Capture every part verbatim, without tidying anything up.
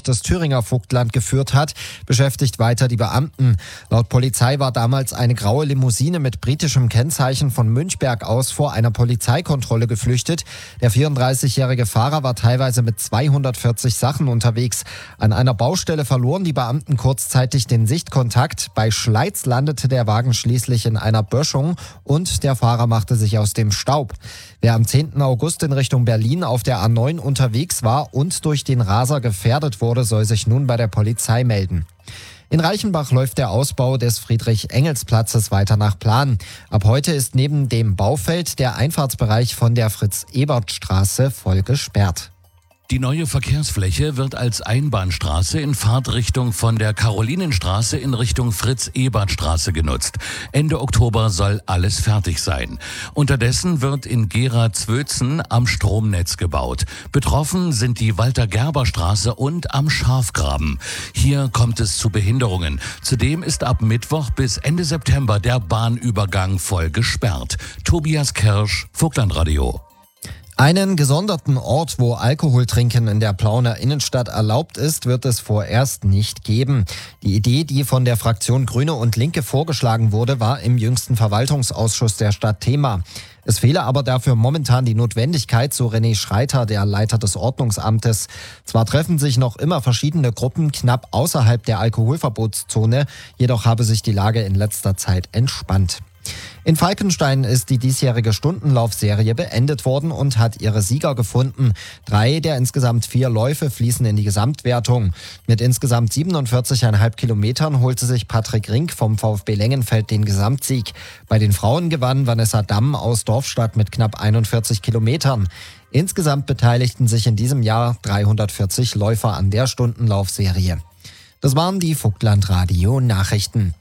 das Thüringer Vogtland geführt hat, beschäftigt weiter die Beamten. Laut Polizei war damals eine graue Limousine mit britischem Kennzeichen von Münchberg aus vor einer Polizeikontrolle geflüchtet. Der vierunddreißigjährige Fahrer war teilweise mit zweihundertvierzig Sachen unterwegs. An einer Baustelle verloren die Beamten kurzzeitig den Sichtkontakt. Bei Schleiz landete der Wagen schließlich in einer Böschung und der Fahrer machte sich aus dem Staub. Wer am zehnten August in Richtung Berlin auf der A neun unterwegs war und durch den Raser gefährdet wurde, soll sich nun bei der Polizei melden. In Reichenbach läuft der Ausbau des Friedrich-Engels-Platzes weiter nach Plan. Ab heute ist neben dem Baufeld der Einfahrtsbereich von der Fritz-Ebert-Straße voll gesperrt. Die neue Verkehrsfläche wird als Einbahnstraße in Fahrtrichtung von der Karolinenstraße in Richtung Fritz-Ebert-Straße genutzt. Ende Oktober soll alles fertig sein. Unterdessen wird in Gera-Zwötzen am Stromnetz gebaut. Betroffen sind die Walter-Gerber-Straße und am Schafgraben. Hier kommt es zu Behinderungen. Zudem ist ab Mittwoch bis Ende September der Bahnübergang voll gesperrt. Tobias Kirsch, Vogtlandradio. Einen gesonderten Ort, wo Alkoholtrinken in der Plauner Innenstadt erlaubt ist, wird es vorerst nicht geben. Die Idee, die von der Fraktion Grüne und Linke vorgeschlagen wurde, war im jüngsten Verwaltungsausschuss der Stadt Thema. Es fehle aber dafür momentan die Notwendigkeit, so René Schreiter, der Leiter des Ordnungsamtes. Zwar treffen sich noch immer verschiedene Gruppen knapp außerhalb der Alkoholverbotszone, jedoch habe sich die Lage in letzter Zeit entspannt. In Falkenstein ist die diesjährige Stundenlaufserie beendet worden und hat ihre Sieger gefunden. Drei der insgesamt vier Läufe fließen in die Gesamtwertung. Mit insgesamt siebenundvierzig Komma fünf Kilometern holte sich Patrick Rink vom VfB Lengenfeld den Gesamtsieg. Bei den Frauen gewann Vanessa Damm aus Dorfstadt mit knapp einundvierzig Kilometern. Insgesamt beteiligten sich in diesem Jahr dreihundertvierzig Läufer an der Stundenlaufserie. Das waren die Vogtlandradio-Nachrichten.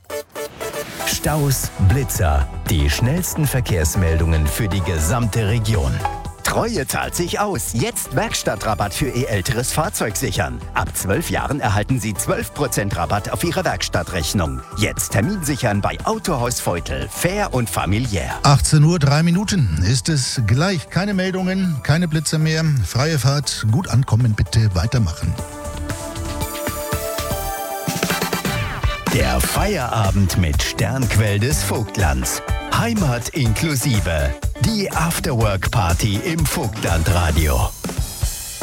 Staus, Blitzer, die schnellsten Verkehrsmeldungen für die gesamte Region. Treue zahlt sich aus. Jetzt Werkstattrabatt für Ihr älteres Fahrzeug sichern. Ab zwölf Jahren erhalten Sie zwölf Prozent Rabatt auf Ihre Werkstattrechnung. Jetzt Termin sichern bei Autohaus Feutel. Fair und familiär. achtzehn Uhr, drei Minuten ist es gleich. Keine Meldungen, keine Blitzer mehr. Freie Fahrt, gut ankommen, bitte weitermachen. Der Feierabend mit Sternquell des Vogtlands. Heimat inklusive. Die Afterwork-Party im Vogtlandradio.